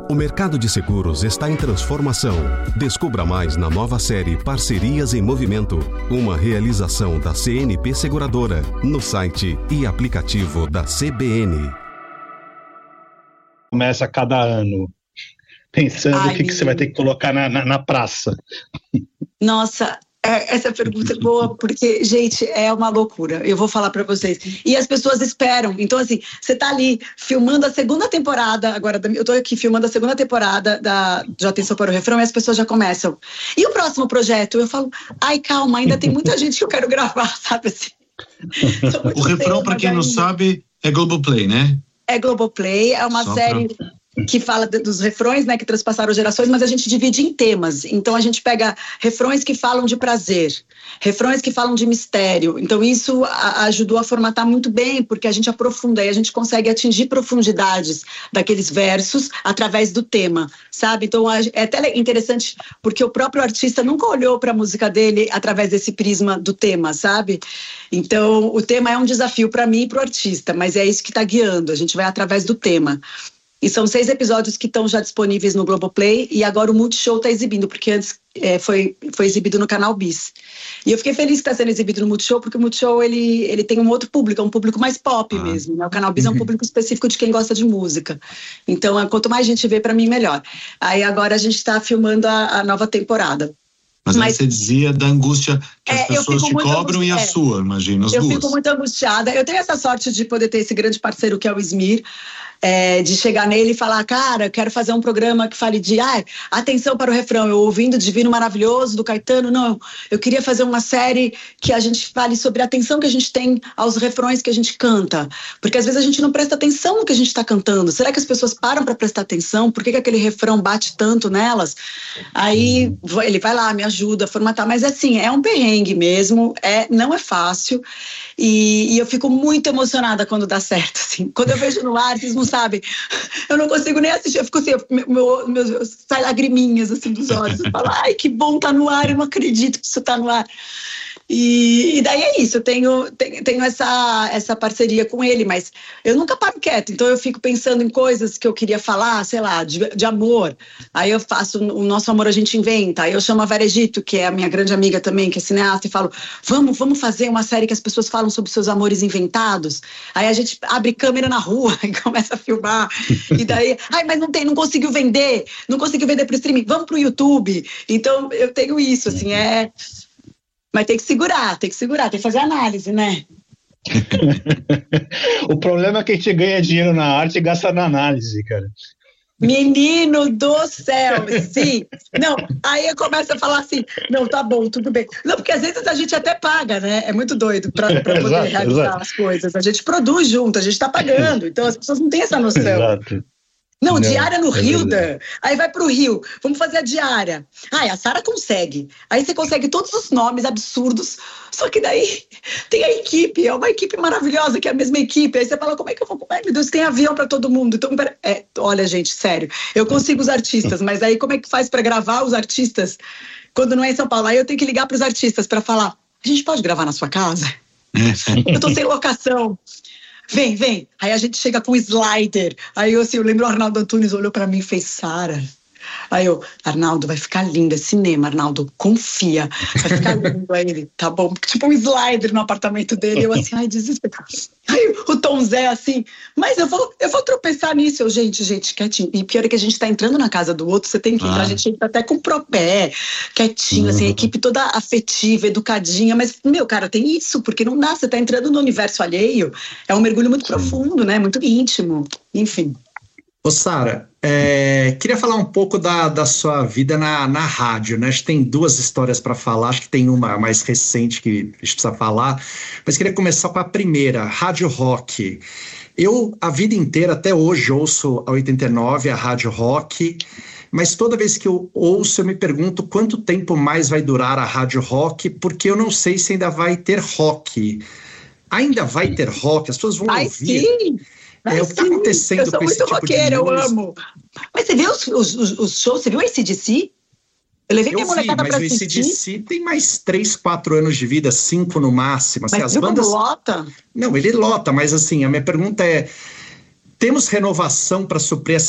O mercado de seguros está em transformação. Descubra mais na nova série Parcerias em Movimento, uma realização da CNP Seguradora, no site e aplicativo da CBN. Começa a cada ano, pensando o que você vai ter que colocar na praça. Nossa, essa pergunta é boa, porque, gente, é uma loucura. Eu vou falar para vocês. E as pessoas esperam. Então, assim, você tá ali filmando a segunda temporada, agora, eu tô aqui filmando a segunda temporada de Atenção para o Refrão, e as pessoas já começam. E o próximo projeto? Eu falo, ai, calma, ainda tem muita gente que eu quero gravar, sabe assim? O Refrão, para quem não sabe, é Globoplay, né? É Globoplay, é uma série que fala dos refrões, né, que transpassaram gerações, mas a gente divide em temas. Então a gente pega refrões que falam de prazer, refrões que falam de mistério. Então isso ajudou a formatar muito bem, porque a gente aprofunda e a gente consegue atingir profundidades daqueles versos através do tema, sabe? Então é até interessante, porque o próprio artista nunca olhou para a música dele através desse prisma do tema, sabe? Então o tema é um desafio para mim e para o artista, mas é isso que está guiando, a gente vai através do tema. E são 6 episódios que estão já disponíveis no Globoplay, e agora o Multishow está exibindo, porque antes foi exibido no Canal Bis. E eu fiquei feliz que está sendo exibido no Multishow, porque o Multishow ele tem um outro público, é um público mais pop mesmo, né? O Canal Bis é um público específico de quem gosta de música. Então, quanto mais gente vê, para mim, melhor. Aí agora a gente está filmando a nova temporada. Mas você dizia da angústia que as pessoas te cobram e a sua, imagina, as duas. Eu fico muito angustiada. Eu tenho essa sorte de poder ter esse grande parceiro que é o Smir, de chegar nele e falar, cara, eu quero fazer um programa que fale de atenção para o refrão, eu ouvindo Divino Maravilhoso do Caetano, não, eu queria fazer uma série que a gente fale sobre a atenção que a gente tem aos refrões que a gente canta, porque às vezes a gente não presta atenção no que a gente está cantando. Será que as pessoas param para prestar atenção? Por que aquele refrão bate tanto nelas? Aí ele vai lá, me ajuda a formatar, mas assim, é um perrengue mesmo, não é fácil, e eu fico muito emocionada quando dá certo, assim. Quando eu vejo no ar, vocês não sabem, eu não consigo nem assistir, eu fico assim, sai lagriminhas assim dos olhos, eu falo, ai, que bom, tá no ar, eu não acredito que isso tá no ar. E daí é isso, eu tenho essa parceria com ele, mas eu nunca paro quieto, então eu fico pensando em coisas que eu queria falar, sei lá, de amor. Aí eu faço o Nosso Amor a Gente Inventa, aí eu chamo a Vera Egito, que é a minha grande amiga também, que é cineasta, e falo, vamos fazer uma série que as pessoas falam sobre seus amores inventados. Aí a gente abre câmera na rua e começa a filmar, e daí, mas não conseguiu vender pro streaming, vamos pro YouTube. Então eu tenho isso, assim, mas tem que segurar, tem que fazer análise, né? O problema é que a gente ganha dinheiro na arte e gasta na análise, cara. Menino do céu, sim. Não, aí eu começo a falar assim, não, tá bom, tudo bem. Não, porque às vezes a gente até paga, né? É muito doido para poder realizar as coisas. A gente produz junto, a gente tá pagando, então as pessoas não têm essa noção. Exato. Não, diária no Hilda. Aí vai pro Rio, vamos fazer a diária. A Sara consegue. Aí você consegue todos os nomes absurdos, só que daí tem a equipe, é uma equipe maravilhosa, que é a mesma equipe. Aí você fala, como é que eu vou? Ai, meu Deus, tem avião pra todo mundo. Então, olha, gente, sério, eu consigo os artistas, mas aí como é que faz pra gravar os artistas quando não é em São Paulo? Aí eu tenho que ligar pros artistas pra falar, a gente pode gravar na sua casa? Eu tô sem locação. Vem. Aí a gente chega com slider. Aí eu lembro o Arnaldo Antunes olhou pra mim e fez, Sara. Aí eu, Arnaldo, vai ficar lindo, é cinema, Arnaldo, confia, vai ficar lindo. Aí ele, tá bom, tipo um slider no apartamento dele. Eu assim, desesperado. Aí o Tom Zé assim, mas eu vou tropeçar nisso. Eu, gente, quietinho. E pior é que a gente tá entrando na casa do outro, você tem que entrar, a gente entra até com o propé, quietinho, assim, a equipe toda afetiva, educadinha, mas, cara, tem isso, porque não dá, você tá entrando no universo alheio, é um mergulho muito profundo, né, muito íntimo, enfim. Ô Sara, queria falar um pouco da sua vida na rádio, né? Acho que tem 2 histórias para falar, acho que tem uma mais recente que a gente precisa falar, mas queria começar com a primeira, Rádio Rock. Eu, a vida inteira, até hoje, ouço a 89, a Rádio Rock, mas toda vez que eu ouço, eu me pergunto quanto tempo mais vai durar a Rádio Rock, porque eu não sei se ainda vai ter rock. Ainda vai ter rock? As pessoas vão ouvir? Sim! O que está acontecendo com esse tipo de música? Eu sou muito roqueira, eu amo. Mas você viu os shows? Você viu o AC/DC? Eu levei minha molecada pra assistir. Mas o AC/DC tem mais 3, 4 anos de vida, 5 no máximo. Assim, mas as bandas... lota? Não, ele lota, mas assim, a minha pergunta é, temos renovação para suprir essa